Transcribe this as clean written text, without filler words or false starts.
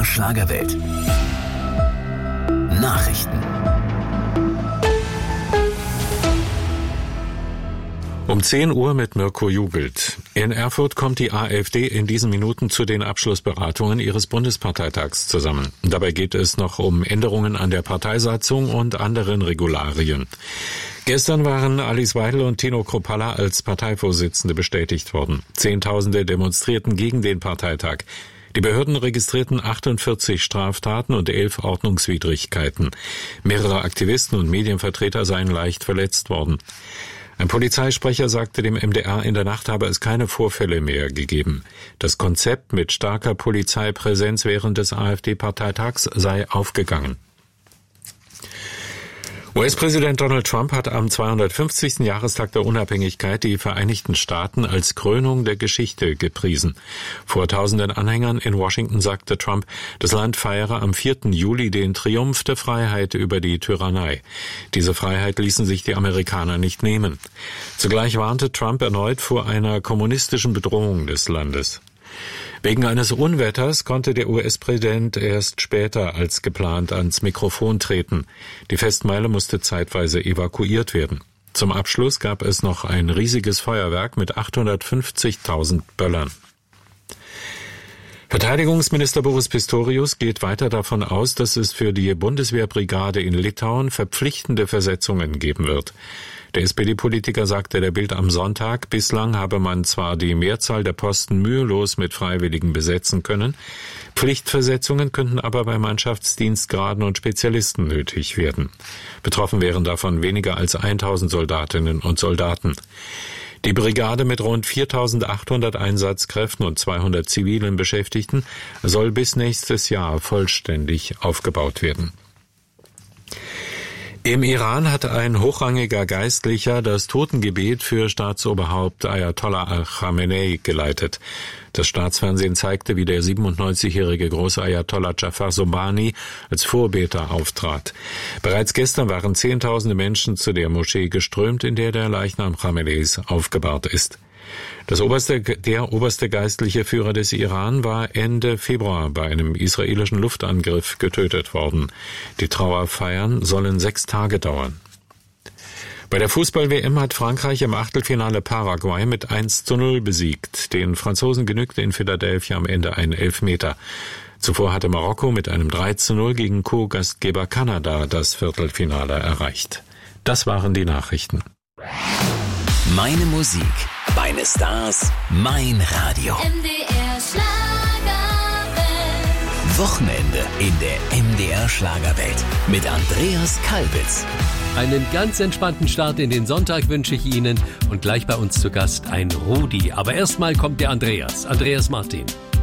Schlagerwelt. Nachrichten. Um 10 Uhr mit Mirko Jubelt. In Erfurt kommt die AfD in diesen Minuten zu den Abschlussberatungen ihres Bundesparteitags zusammen. Dabei geht es noch um Änderungen an der Parteisatzung und anderen Regularien. Gestern waren Alice Weidel und Tino Kruppalla als Parteivorsitzende bestätigt worden. Zehntausende demonstrierten gegen den Parteitag. Die Behörden registrierten 48 Straftaten und 11 Ordnungswidrigkeiten. Mehrere Aktivisten und Medienvertreter seien leicht verletzt worden. Ein Polizeisprecher sagte dem MDR, in der Nacht habe es keine Vorfälle mehr gegeben. Das Konzept mit starker Polizeipräsenz während des AfD-Parteitags sei aufgegangen. US-Präsident Donald Trump hat am 250. Jahrestag der Unabhängigkeit die Vereinigten Staaten als Krönung der Geschichte gepriesen. Vor tausenden Anhängern in Washington sagte Trump, das Land feiere am 4. Juli den Triumph der Freiheit über die Tyrannei. Diese Freiheit ließen sich die Amerikaner nicht nehmen. Zugleich warnte Trump erneut vor einer kommunistischen Bedrohung des Landes. Wegen eines Unwetters konnte der US-Präsident erst später als geplant ans Mikrofon treten. Die Festmeile musste zeitweise evakuiert werden. Zum Abschluss gab es noch ein riesiges Feuerwerk mit 850.000 Böllern. Verteidigungsminister Boris Pistorius geht weiter davon aus, dass es für die Bundeswehrbrigade in Litauen verpflichtende Versetzungen geben wird. Der SPD-Politiker sagte der Bild am Sonntag, bislang habe man zwar die Mehrzahl der Posten mühelos mit Freiwilligen besetzen können, Pflichtversetzungen könnten aber bei Mannschaftsdienstgraden und Spezialisten nötig werden. Betroffen wären davon weniger als 1000 Soldatinnen und Soldaten. Die Brigade mit rund 4.800 Einsatzkräften und 200 zivilen Beschäftigten soll bis nächstes Jahr vollständig aufgebaut werden. Im Iran hat ein hochrangiger Geistlicher das Totengebet für Staatsoberhaupt Ayatollah Khamenei geleitet. Das Staatsfernsehen zeigte, wie der 97-jährige Großayatollah Jafar Sobhani als Vorbeter auftrat. Bereits gestern waren Zehntausende Menschen zu der Moschee geströmt, in der der Leichnam Khameneis aufgebahrt ist. Der oberste geistliche Führer des Iran war Ende Februar bei einem israelischen Luftangriff getötet worden. Die Trauerfeiern sollen 6 Tage dauern. Bei der Fußball-WM hat Frankreich im Achtelfinale Paraguay mit 1:0 besiegt. Den Franzosen genügte in Philadelphia am Ende ein Elfmeter. Zuvor hatte Marokko mit einem 3:0 gegen Co-Gastgeber Kanada das Viertelfinale erreicht. Das waren die Nachrichten. Meine Musik, meine Stars, mein Radio. MDR Schlagerwelt. Wochenende in der MDR Schlagerwelt mit Andreas Kalbitz. Einen ganz entspannten Start in den Sonntag wünsche ich Ihnen und gleich bei uns zu Gast ein Rudi. Aber erstmal kommt der Andreas Martin.